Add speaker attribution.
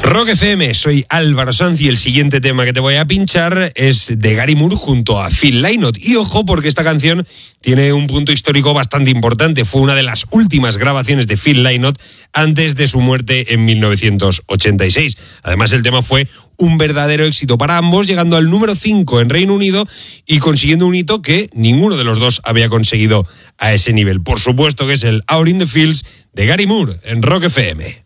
Speaker 1: Rock FM, soy Álvaro Sanz y el siguiente tema que te voy a pinchar es de Gary Moore junto a Phil Lynott. Y ojo, porque esta canción tiene un punto histórico bastante importante. Fue una de las últimas grabaciones de Phil Lynott antes de su muerte en 1986. Además, el tema fue un verdadero éxito para ambos, llegando al número 5 en Reino Unido y consiguiendo un hito que ninguno de los dos había conseguido a ese nivel. Por supuesto que es el Out in the Fields de Gary Moore en Rock FM.